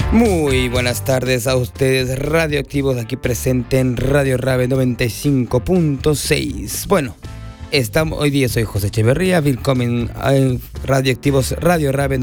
Muy buenas tardes a ustedes, radioactivos, aquí presente en Radio Rabe 95.6. Bueno, hoy día soy José Echeverría, willkommen a radioactivos Radio Rabe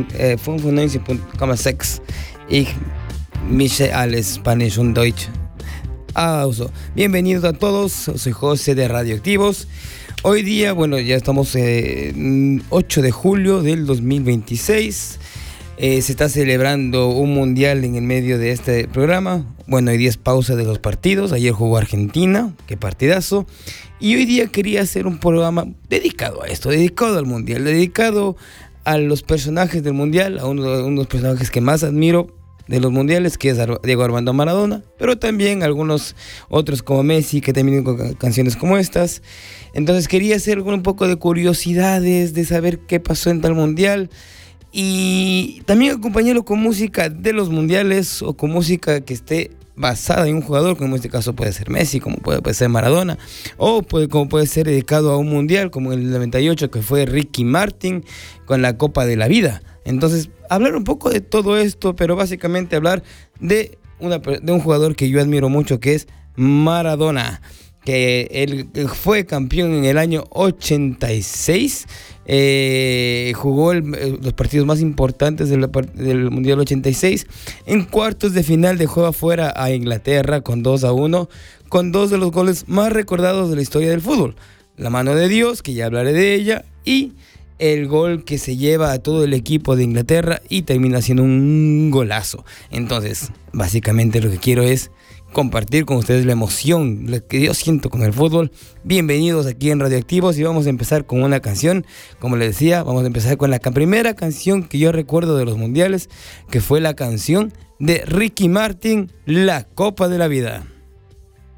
95.6. Ich mische alles Spanish und Deutsch. Also, bienvenidos a todos, soy José de Radioactivos. Hoy día, bueno, ya estamos 8 de julio del 2026. Se está celebrando un mundial en el medio de este programa. Bueno, hoy día es pausa de los partidos. Ayer jugó Argentina, qué partidazo. Y hoy día quería hacer un programa dedicado a esto, dedicado al mundial, dedicado a los personajes del mundial, a uno de los personajes que más admiro de los mundiales, que es Diego Armando Maradona, pero también algunos otros como Messi, que también tienen canciones como estas. Entonces quería hacer un poco de curiosidades, de saber qué pasó en tal mundial, y también acompañarlo con música de los mundiales o con música que esté basada en un jugador, como en este caso puede ser Messi, como puede ser Maradona, o como puede ser dedicado a un mundial, como en el 98 que fue Ricky Martin con la Copa de la Vida. Entonces, hablar un poco de todo esto, pero básicamente hablar de un jugador que yo admiro mucho, que es Maradona, que él fue campeón en el año 86, jugó los partidos más importantes del Mundial 86. En cuartos de final dejó afuera a Inglaterra con 2-1, con dos de los goles más recordados de la historia del fútbol: la mano de Dios, que ya hablaré de ella, y el gol que se lleva a todo el equipo de Inglaterra y termina siendo un golazo. Entonces, básicamente lo que quiero es compartir con ustedes la emoción, la que yo siento con el fútbol. Bienvenidos aquí en Radioactivos, y vamos a empezar con una canción. Como les decía, vamos a empezar con la primera canción que yo recuerdo de los mundiales, que fue la canción de Ricky Martin, La Copa de la Vida.